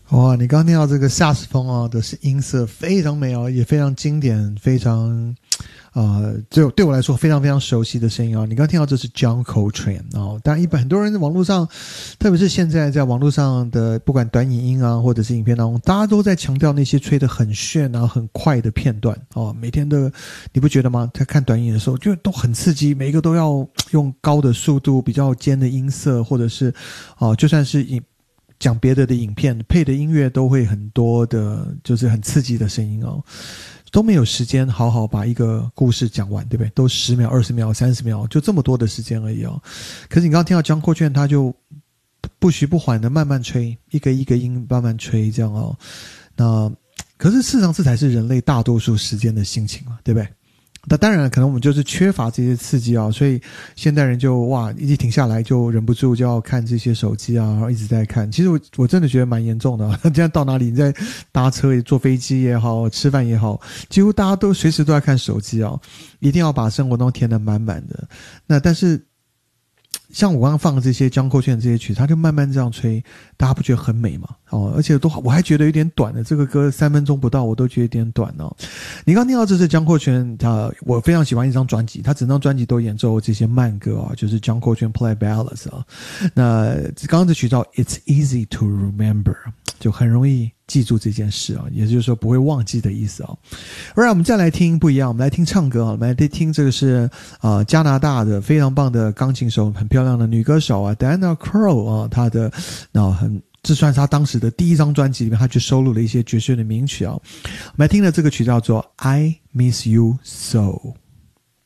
哇，你刚听到这个萨克斯风啊的是音色非常美哦，也非常经典，非常对我来说非常非常熟悉的声音啊。你刚听到这是 John Coltrane 哦，当然很多人在网络上，特别是现在在网络上的不管短影音啊或者是影片当中，大家都在强调那些吹得很炫啊很快的片段哦。每天的你不觉得吗？在看短影的时候就都很刺激，每一个都要用高的速度、比较尖的音色，或者是就算是讲别的影片配的音乐都会很多的，就是很刺激的声音哦，都没有时间好好把一个故事讲完，对不对？都10秒、20秒、30秒，就这么多的时间而已哦。可是你刚刚听到John Coltrane，他就不徐不缓的慢慢吹，一个一个音慢慢吹，这样哦。那可是事实上这才是人类大多数时间的心情嘛，对不对？那当然可能我们就是缺乏这些刺激啊，所以现代人就一停下来就忍不住就要看这些手机啊，然后一直在看。其实我真的觉得蛮严重的。现在到哪里你在搭车、坐飞机也好、吃饭也好，几乎大家都随时都在看手机啊，一定要把生活中填得满满的。那但是像我刚刚放的这些John Coltrane这些曲，他就慢慢这样吹，大家不觉得很美吗？而且我还觉得有点短的，这个歌3分钟不到，我都觉得有点短哦。你刚听到这是John Coltrane，我非常喜欢一张专辑，他整张专辑都演奏这些慢歌啊，就是 John Coltrane Play Ballads 啊。那刚刚这曲叫 It's Easy to Remember， 就很容易记住这件事啊，也就是说不会忘记的意思啊。Alright， 我们再来听不一样，我们来听唱歌啊，我们来听这个是加拿大的非常棒的钢琴手，很漂亮的女歌手啊 Diana Krall 啊，她的这算是他当时的第一张专辑里面，他就收录了一些爵士的名曲啊。我们来听的这个曲叫做 I Miss You So。